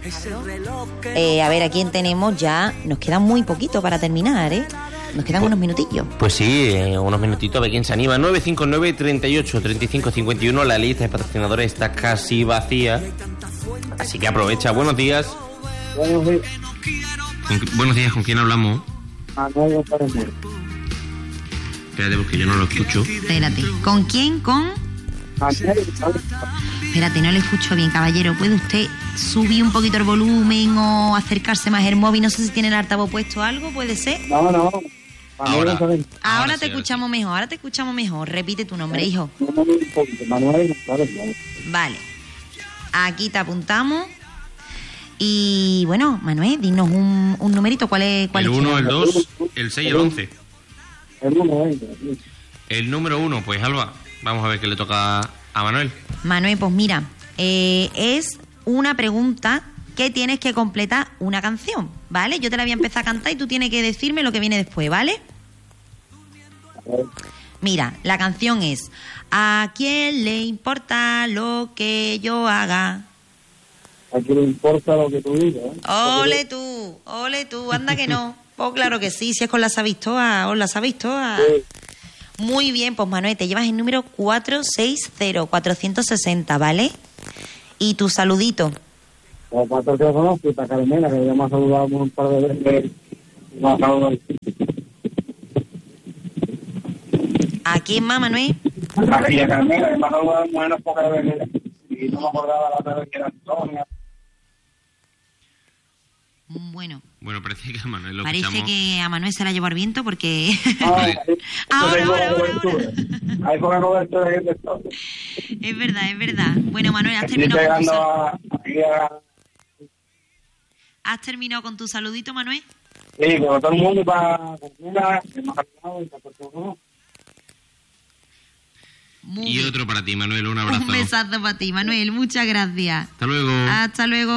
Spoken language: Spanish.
A ver, ¿a quién tenemos ya? Nos queda muy poquito para terminar, ¿eh? Nos quedan unos minutillos. Pues sí, unos minutitos, a ver quién se anima. 959 38 35 51. La lista de patrocinadores está casi vacía, así que aprovecha. Buenos días. Buenos días, ¿con quién hablamos? Espérate, porque yo no lo escucho. Espérate, ¿con quién? ¿Con? Espérate, no le escucho bien, caballero. ¿Puede usted subir un poquito el volumen o acercarse más el móvil? No sé si tiene el altavoz puesto o algo, ¿puede ser? No. Ahora te escuchamos mejor. Repite tu nombre, hijo. Manuel. Vale. Aquí te apuntamos. Y bueno, Manuel, dinos un numerito. ¿Cuál es? El 1, el 2, el 6 y el 11. El 1, El número 1, pues Alba, vamos a ver qué le toca a Manuel. Manuel, pues mira, es una pregunta que tienes que completar una canción, ¿vale? Yo te la voy a empezar a cantar y tú tienes que decirme lo que viene después, ¿vale? Mira, la canción es: ¿a quién le importa lo que yo haga? ¿A quién le importa lo que tú digas? Ole tú, anda que no. Pues claro que sí, si es con la Sabistoa, os la Sabistoa. Sí. Muy bien, pues Manuel, te llevas el número 460, ¿vale? Y tu saludito. Los cuatro que conozco, esta Carmela, que ya me ha saludado un par de veces. Me ha saludado. ¿A quién más, Manuel? La tía Carmela, que me ha saludado unas pocas veces. Y no me acordaba la otra vez que era Antonia. Bueno, parece que a Manuel lo parece escuchamos. que a Manuel se la llevó al viento porque... Ahora. Hay poca cobertura en esto. Es verdad. Bueno, Manuel, ¿has terminado con tu saludito, Manuel? Sí, con todo el mundo para Carmela, que me ha saludado y para todo. Y otro para ti, Manuel, un abrazo. Un besazo para ti, Manuel, muchas gracias. Hasta luego. Hasta luego.